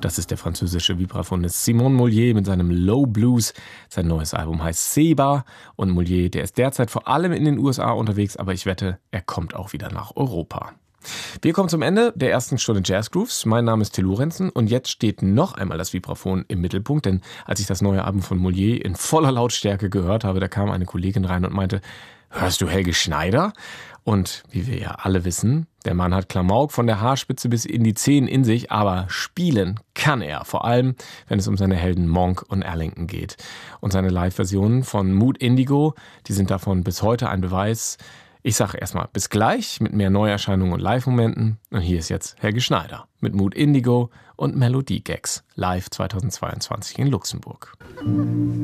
Das ist der französische Vibraphonist Simon Mollier mit seinem Low Blues. Sein neues Album heißt Seba. Und Mollier, der ist derzeit vor allem in den USA unterwegs, aber ich wette, er kommt auch wieder nach Europa. Wir kommen zum Ende der ersten Stunde Jazz Grooves. Mein Name ist Till Lorenzen und jetzt steht noch einmal das Vibraphon im Mittelpunkt, denn als ich das neue Album von Mollier in voller Lautstärke gehört habe, da kam eine Kollegin rein und meinte: Hörst du Helge Schneider? Und wie wir ja alle wissen, der Mann hat Klamauk von der Haarspitze bis in die Zehen in sich, aber spielen kann er, vor allem wenn es um seine Helden Monk und Ellington geht. Und seine Live-Versionen von Mood Indigo, die sind davon bis heute ein Beweis. Ich sage erstmal bis gleich mit mehr Neuerscheinungen und Live-Momenten. Und hier ist jetzt Helge Schneider mit Mood Indigo und Melodie-Gags live 2022 in Luxemburg.